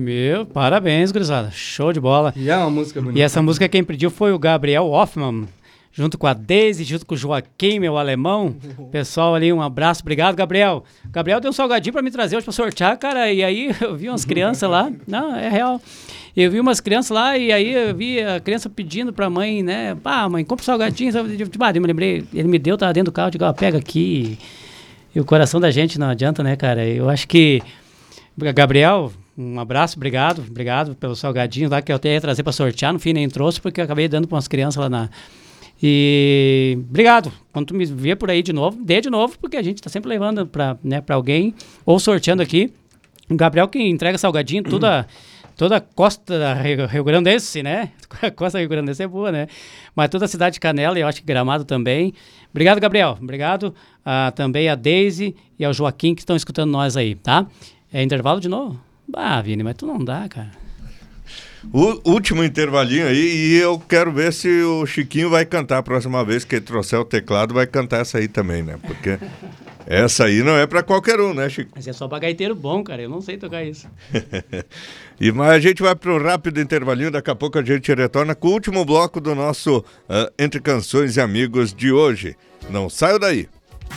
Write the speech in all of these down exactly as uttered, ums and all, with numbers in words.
Meu, parabéns, gurizada. Show de bola. E é uma música bonita. E essa música quem pediu foi o Gabriel Hoffman, junto com a Daisy, junto com o Joaquim, meu alemão. Pessoal ali, um abraço. Obrigado, Gabriel. Gabriel deu um salgadinho pra me trazer hoje pra sortear, cara. E aí eu vi umas crianças lá. Não, é real. Eu vi umas crianças lá e aí eu vi a criança pedindo pra mãe, né? Pá, mãe, compra um salgadinho. Ah, eu me lembrei, ele me deu, tava dentro do carro, eu digo, ah, pega aqui. E o coração da gente não adianta, né, cara? Eu acho que... Gabriel, um abraço, obrigado. Obrigado pelo salgadinho lá que eu até ia trazer pra sortear. No fim nem trouxe porque eu acabei dando pra umas crianças lá na... E obrigado. Quando tu me vê por aí de novo, dê de novo, porque a gente tá sempre levando pra, né, pra alguém ou sorteando aqui. O Gabriel que entrega salgadinho, toda, toda a costa da Rio, Rio Grandense, né? A costa Rio Grandense é boa, né? Mas toda a cidade de Canela e eu acho que Gramado também. Obrigado, Gabriel. Obrigado uh, também a Daisy e ao Joaquim que estão escutando nós aí, tá? É intervalo de novo? Ah, Vini, mas tu não dá, cara. O último intervalinho aí, e eu quero ver se o Chiquinho vai cantar a próxima vez que ele trouxer o teclado, vai cantar essa aí também, né? Porque essa aí não é pra qualquer um, né, Chico? Mas é só pra gaiteiro bom, cara, eu não sei tocar isso. E, mas a gente vai pro rápido intervalinho, daqui a pouco a gente retorna com o último bloco do nosso uh, Entre Canções e Amigos de hoje. Não saio daí.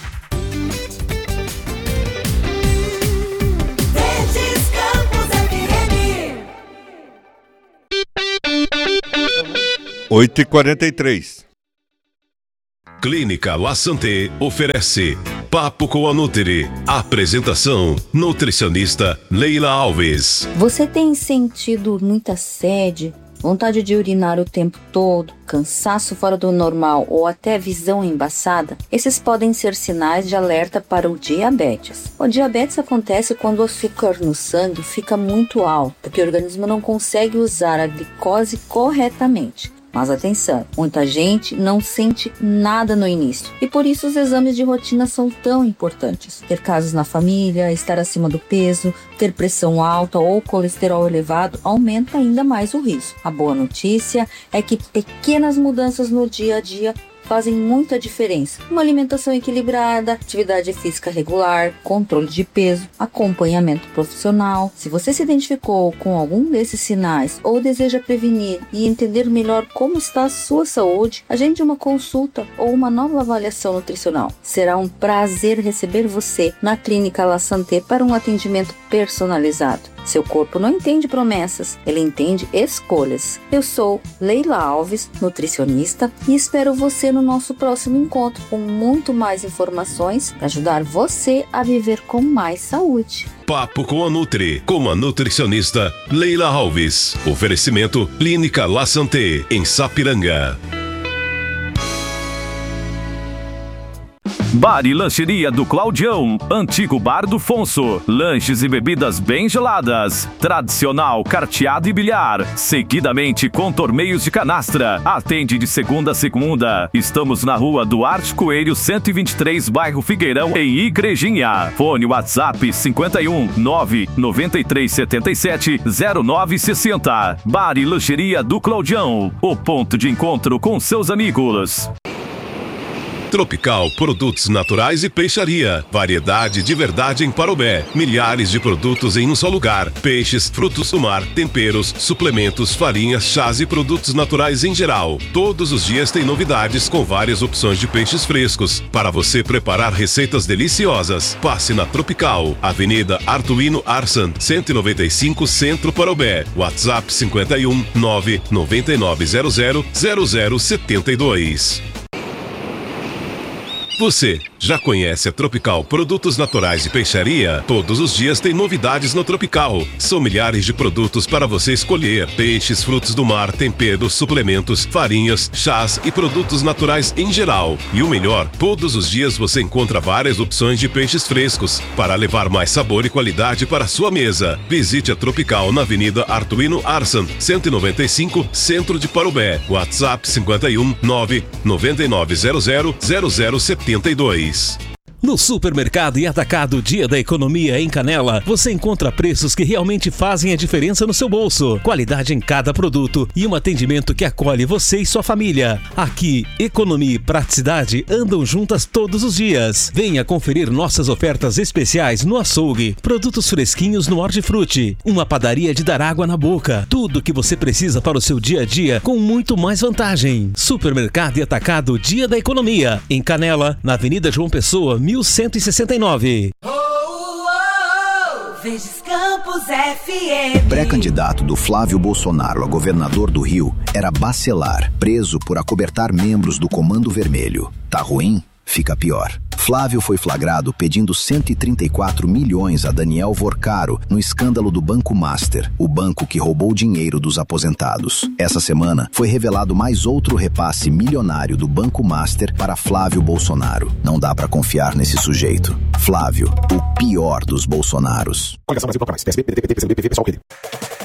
oito e quarenta e três. Clínica La Santé oferece Papo com a Nutri. Apresentação, nutricionista Leila Alves. Você tem sentido muita sede, vontade de urinar o tempo todo, cansaço fora do normal ou até visão embaçada? Esses podem ser sinais de alerta para o diabetes. O diabetes acontece quando o açúcar no sangue fica muito alto, porque o organismo não consegue usar a glicose corretamente. Mas atenção, muita gente não sente nada no início e por isso os exames de rotina são tão importantes. Ter casos na família, estar acima do peso, ter pressão alta ou colesterol elevado aumenta ainda mais o risco. A boa notícia é que pequenas mudanças no dia a dia fazem muita diferença. Uma alimentação equilibrada, atividade física regular, controle de peso, acompanhamento profissional. Se você se identificou com algum desses sinais ou deseja prevenir e entender melhor como está a sua saúde, agende uma consulta ou uma nova avaliação nutricional. Será um prazer receber você na Clínica La Santé para um atendimento personalizado. Seu corpo não entende promessas, ele entende escolhas. Eu sou Leila Alves, nutricionista, e espero você no nosso próximo encontro com muito mais informações para ajudar você a viver com mais saúde. Papo com a Nutri, com a nutricionista Leila Alves. Oferecimento Clínica La Santé, em Sapiranga. Bar e Lancheria do Claudião, antigo Bar do Fonso. Lanches e bebidas bem geladas. Tradicional, carteado e bilhar. Seguidamente com torneios de canastra. Atende de segunda a segunda. Estamos na rua Duarte Coelho, cento e vinte e três, bairro Figueirão, em Igrejinha. Fone WhatsApp cinquenta e um, nove nove três sete sete, zero nove seis zero. Bar e Lancheria do Claudião, o ponto de encontro com seus amigos. Tropical Produtos Naturais e Peixaria. Variedade de verdade em Parobé. Milhares de produtos em um só lugar. Peixes, frutos do mar, temperos, suplementos, farinhas, chás e produtos naturais em geral. Todos os dias tem novidades com várias opções de peixes frescos para você preparar receitas deliciosas. Passe na Tropical, Avenida Artuino Arsan, cento e noventa e cinco, Centro, Parobé. WhatsApp cinquenta e um, nove nove nove zero zero, zero zero sete dois. Você já conhece a Tropical Produtos Naturais e Peixaria? Todos os dias tem novidades no Tropical. São milhares de produtos para você escolher. Peixes, frutos do mar, temperos, suplementos, farinhas, chás e produtos naturais em geral. E o melhor, todos os dias você encontra várias opções de peixes frescos para levar mais sabor e qualidade para a sua mesa. Visite a Tropical na Avenida Artuino Arsan, cento e noventa e cinco, Centro de Parobé. WhatsApp cinquenta e um, nove nove nove zero zero, zero zero sete dois. No Supermercado e Atacado Dia da Economia em Canela, você encontra preços que realmente fazem a diferença no seu bolso, qualidade em cada produto e um atendimento que acolhe você e sua família. Aqui, economia e praticidade andam juntas todos os dias. Venha conferir nossas ofertas especiais no açougue, produtos fresquinhos no Hortifruti, uma padaria de dar água na boca, tudo que você precisa para o seu dia a dia com muito mais vantagem. Supermercado e Atacado Dia da Economia, em Canela, na Avenida João Pessoa, mil cento e sessenta e nove. Oh, oh, Verdes Campos F M. Pré-candidato do Flávio Bolsonaro a governador do Rio era Bacelar, preso por acobertar membros do Comando Vermelho. Tá ruim? Fica pior. Flávio foi flagrado pedindo cento e trinta e quatro milhões a Daniel Vorcaro no escândalo do Banco Master, o banco que roubou dinheiro dos aposentados. Essa semana foi revelado mais outro repasse milionário do Banco Master para Flávio Bolsonaro. Não dá pra confiar nesse sujeito. Flávio, o pior dos Bolsonaros. Coligação Brasil Procurados, P S B, P D T, P T, P C do B, P V, P S O L, P D.